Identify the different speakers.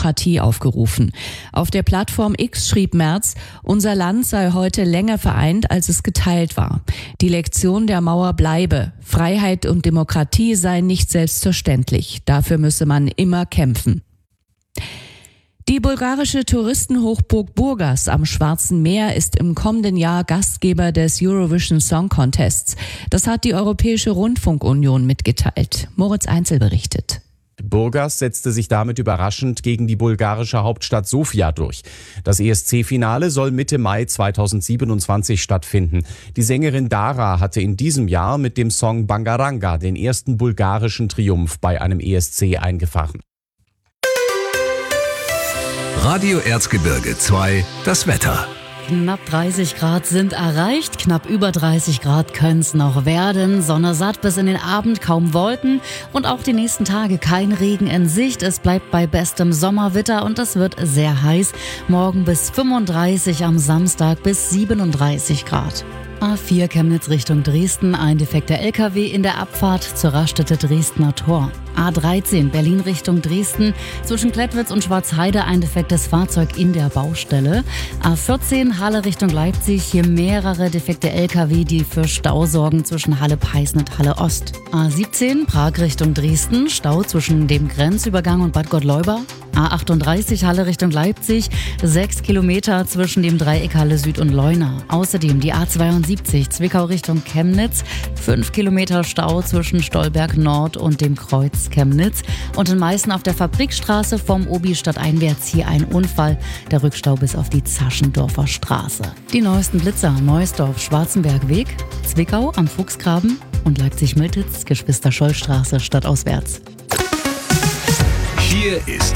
Speaker 1: Demokratie aufgerufen. Auf der Plattform X schrieb Merz, unser Land sei heute länger vereint, als es geteilt war. Die Lektion der Mauer bleibe. Freiheit und Demokratie seien nicht selbstverständlich. Dafür müsse man immer kämpfen. Die bulgarische Touristenhochburg Burgas am Schwarzen Meer ist im kommenden Jahr Gastgeber des Eurovision Song Contests. Das hat die Europäische Rundfunkunion mitgeteilt. Moritz Einzel berichtet.
Speaker 2: Burgas setzte sich damit überraschend gegen die bulgarische Hauptstadt Sofia durch. Das ESC-Finale soll Mitte Mai 2027 stattfinden. Die Sängerin Dara hatte in diesem Jahr mit dem Song Bangaranga den ersten bulgarischen Triumph bei einem ESC eingefahren.
Speaker 3: Radio Erzgebirge 2, das Wetter.
Speaker 4: Knapp 30 Grad sind erreicht, knapp über 30 Grad können es noch werden. Sonne satt bis in den Abend, kaum Wolken und auch die nächsten Tage kein Regen in Sicht. Es bleibt bei bestem Sommerwetter und es wird sehr heiß. Morgen bis 35, am Samstag bis 37 Grad. A4 Chemnitz Richtung Dresden, ein defekter LKW in der Abfahrt zur Raststätte Dresdner Tor. A13 Berlin Richtung Dresden, zwischen Klettwitz und Schwarzheide ein defektes Fahrzeug in der Baustelle. A14 Halle Richtung Leipzig, hier mehrere defekte LKW, die für Stau sorgen zwischen Halle-Peißen und Halle-Ost. A17 Prag Richtung Dresden, Stau zwischen dem Grenzübergang und Bad Gottleuba. A38 Halle Richtung Leipzig, 6 Kilometer zwischen dem Dreieck Halle Süd und Leuna. Außerdem die A72 Zwickau Richtung Chemnitz, 5 Kilometer Stau zwischen Stolberg Nord und dem Kreuz Chemnitz. Und in Meißen auf der Fabrikstraße vom Obi stadteinwärts hier ein Unfall, der Rückstau bis auf die Zaschendorfer Straße. Die neuesten Blitzer: Neusdorf-Schwarzenberg-Weg, Zwickau am Fuchsgraben und Leipzig-Miltitz, Geschwister-Scholl-Straße stadtauswärts.
Speaker 3: Hier ist